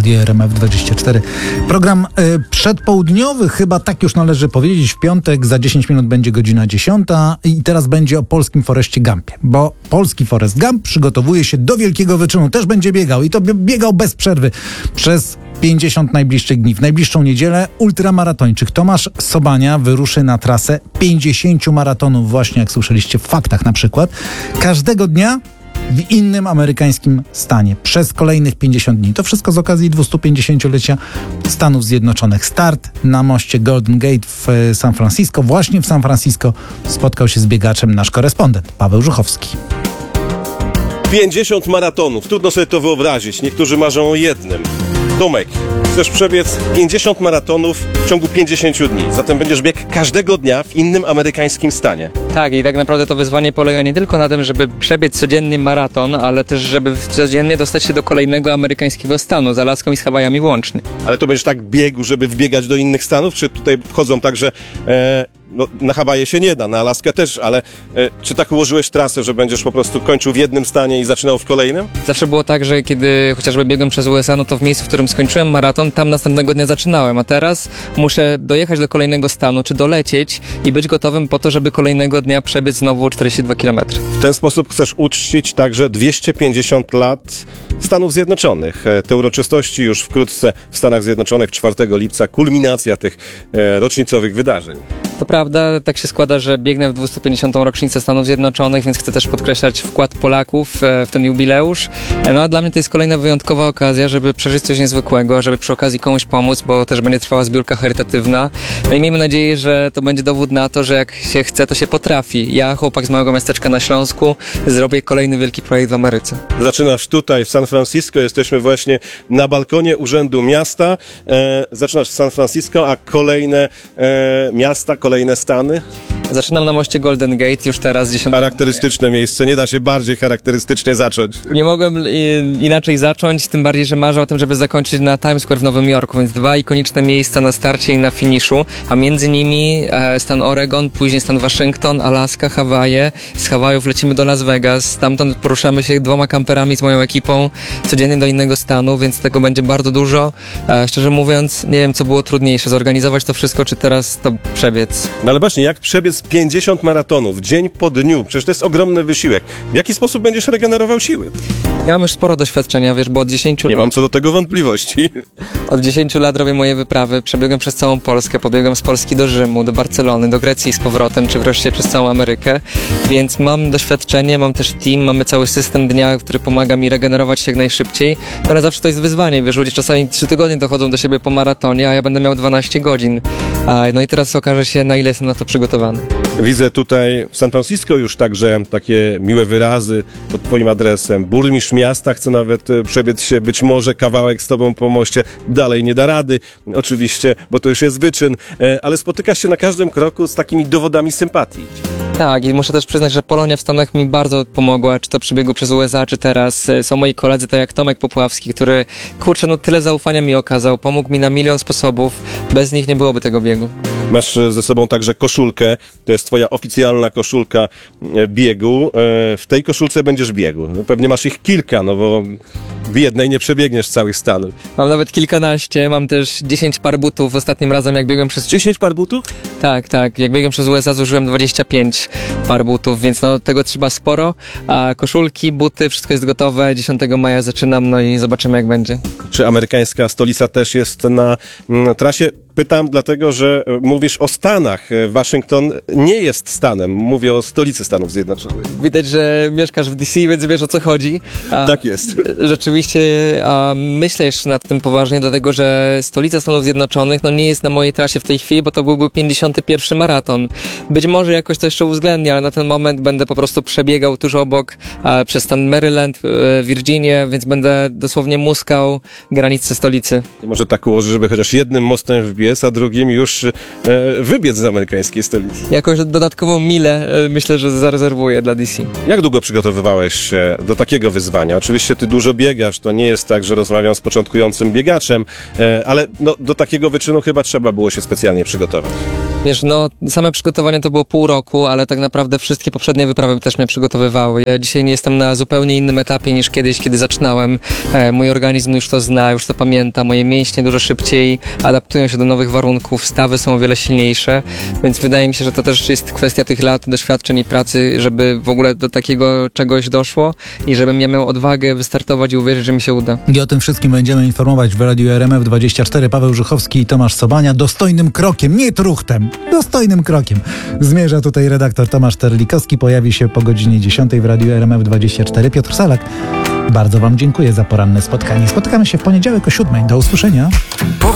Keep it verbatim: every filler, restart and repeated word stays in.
Radio R M F dwadzieścia cztery. Program y, przedpołudniowy, chyba tak już należy powiedzieć, w piątek za dziesięć minut będzie godzina dziesiąta i teraz będzie o polskim Forrestie Gumpie, bo polski Forrest Gump przygotowuje się do wielkiego wyczynu, też będzie biegał i to biegał bez przerwy przez pięćdziesiąt najbliższych dni. W najbliższą niedzielę ultramaratończyk Tomasz Sobania wyruszy na trasę pięćdziesięciu maratonów, właśnie jak słyszeliście w faktach na przykład, każdego dnia w innym amerykańskim stanie przez kolejnych pięćdziesiąt dni. To wszystko z okazji dwustupięćdziesięciolecia Stanów Zjednoczonych. Start na moście Golden Gate w San Francisco. Właśnie w San Francisco spotkał się z biegaczem nasz korespondent Paweł Żuchowski. pięćdziesiąt maratonów. Trudno sobie to wyobrazić. Niektórzy marzą o jednym. Tomek, chcesz przebiec pięćdziesiąt maratonów w ciągu pięćdziesięciu dni. Zatem będziesz biegł każdego dnia w innym amerykańskim stanie. Tak, i tak naprawdę to wyzwanie polega nie tylko na tym, żeby przebiec codziennie maraton, ale też, żeby codziennie dostać się do kolejnego amerykańskiego stanu, z Alaską i z Hawajami włącznie. Ale to będziesz tak biegł, żeby wbiegać do innych stanów? Czy tutaj wchodzą także... E, no, na Hawaje się nie da, na Alaskę też, ale e, czy tak ułożyłeś trasę, że będziesz po prostu kończył w jednym stanie i zaczynał w kolejnym? Zawsze było tak, że kiedy chociażby biegłem przez U S A, no to w miejscu, w którym skończyłem maraton, tam następnego dnia zaczynałem, a teraz muszę dojechać do kolejnego stanu, czy dolecieć i być gotowym po to, żeby kolejnego dnia przebiec znowu czterdzieści dwa kilometry. W ten sposób chcesz uczcić także dwieście pięćdziesiąt lat Stanów Zjednoczonych. Te uroczystości już wkrótce w Stanach Zjednoczonych, czwartego lipca, kulminacja tych e, rocznicowych wydarzeń. To prawda, tak się składa, że biegnę w dwieście pięćdziesiątą rocznicę Stanów Zjednoczonych, więc chcę też podkreślać wkład Polaków w ten jubileusz. No a dla mnie to jest kolejna wyjątkowa okazja, żeby przeżyć coś niezwykłego, żeby przy okazji komuś pomóc, bo też będzie trwała zbiórka charytatywna. No i miejmy nadzieję, że to będzie dowód na to, że jak się chce, to się potrafi. Ja, chłopak z małego miasteczka na Śląsku, zrobię kolejny wielki projekt w Ameryce. Zaczynasz tutaj w San Francisco, jesteśmy właśnie na balkonie Urzędu Miasta. E, zaczynasz w San Francisco, a kolejne e, miasta, kolejne stany? Zaczynam na moście Golden Gate już teraz. dziesiątego Charakterystyczne miejsce, nie da się bardziej charakterystycznie zacząć. Nie mogłem inaczej zacząć, tym bardziej, że marzę o tym, żeby zakończyć na Times Square w Nowym Jorku, więc dwa ikoniczne miejsca na starcie i na finiszu, a między nimi stan Oregon, później stan Waszyngton, Alaska, Hawaje. Z Hawajów lecimy do Las Vegas, stamtąd poruszamy się dwoma kamperami z moją ekipą codziennie do innego stanu, więc tego będzie bardzo dużo. Szczerze mówiąc, nie wiem, co było trudniejsze, zorganizować to wszystko, czy teraz to przebiec. No ale właśnie, jak przebiec pięćdziesiąt maratonów, dzień po dniu, przecież to jest ogromny wysiłek. W jaki sposób będziesz regenerował siły? Ja mam już sporo doświadczenia, wiesz, bo od dziesięciu Nie mam co do tego wątpliwości. Od dziesięciu lat robię moje wyprawy, przebiegłem przez całą Polskę, pobiegłem z Polski do Rzymu, do Barcelony, do Grecji z powrotem, czy wreszcie przez całą Amerykę, więc mam doświadczenie, mam też team, mamy cały system dnia, który pomaga mi regenerować się jak najszybciej, ale zawsze to jest wyzwanie, wiesz, ludzie czasami trzy tygodnie dochodzą do siebie po maratonie, a ja będę miał dwanaście godzin. No i teraz okaże się, na ile jestem na to przygotowany. Widzę tutaj w San Francisco już także takie miłe wyrazy pod twoim adresem. Burmistrz miasta chce nawet przebiec się być może kawałek z tobą po moście. Dalej nie da rady, oczywiście, bo to już jest wyczyn, ale spotykasz się na każdym kroku z takimi dowodami sympatii. Tak, i muszę też przyznać, że Polonia w Stanach mi bardzo pomogła, czy to przy biegu przez U S A, czy teraz. Są moi koledzy, tak jak Tomek Popławski, który, kurczę, no tyle zaufania mi okazał, pomógł mi na milion sposobów, bez nich nie byłoby tego biegu. Masz ze sobą także koszulkę, to jest twoja oficjalna koszulka biegu. W tej koszulce będziesz biegł. Pewnie masz ich kilka, no bo w jednej nie przebiegniesz całych Stanów. Mam nawet kilkanaście, mam też dziesięć par butów. Ostatnim razem jak biegłem przez... dziesięć par butów? Tak, tak. Jak biegłem przez U S A, zużyłem dwadzieścia pięć par butów, więc no tego trzeba sporo. A koszulki, buty, wszystko jest gotowe. dziesiątego maja zaczynam, no i zobaczymy jak będzie. Czy amerykańska stolica też jest na, na trasie? Pytam dlatego, że mówisz o Stanach. Waszyngton nie jest stanem. Mówię o stolicy Stanów Zjednoczonych. Widać, że mieszkasz w D C, więc wiesz o co chodzi. A tak jest. Rzeczywiście a myślę jeszcze nad tym poważnie, dlatego że stolica Stanów Zjednoczonych no nie jest na mojej trasie w tej chwili, bo to byłby pięćdziesiąty pierwszy maraton. Być może jakoś to jeszcze uwzględnię, ale na ten moment będę po prostu przebiegał tuż obok a, przez stan Maryland, Virginię, więc będę dosłownie muskał granice stolicy. Może tak ułoży, żeby chociaż jednym mostem wbiec, a drugim już e, wybiec z amerykańskiej stolicy. Jakąś dodatkową milę e, myślę, że zarezerwuję dla D C. Jak długo przygotowywałeś się do takiego wyzwania? Oczywiście ty dużo biegasz, to nie jest tak, że rozmawiam z początkującym biegaczem, e, ale no, do takiego wyczynu chyba trzeba było się specjalnie przygotować. Wiesz, no same przygotowania to było pół roku, ale tak naprawdę wszystkie poprzednie wyprawy też mnie przygotowywały. Ja dzisiaj nie jestem na zupełnie innym etapie niż kiedyś, kiedy zaczynałem. E, mój organizm już to zna, już to pamięta. Moje mięśnie dużo szybciej adaptują się do nowych warunków, stawy są o wiele silniejsze, więc wydaje mi się, że to też jest kwestia tych lat, doświadczeń i pracy, żeby w ogóle do takiego czegoś doszło i żebym ja miał odwagę wystartować i uwierzyć, że mi się uda. I o tym wszystkim będziemy informować w Radiu R M F dwadzieścia cztery. Paweł Żuchowski i Tomasz Sobania. Dostojnym krokiem, nie truchtem, dostojnym krokiem zmierza tutaj redaktor Tomasz Terlikowski. Pojawi się po godzinie dziesiątej w Radiu R M F dwadzieścia cztery. Piotr Salak, bardzo wam dziękuję za poranne spotkanie. Spotykamy się w poniedziałek o siódmej. Do usłyszenia.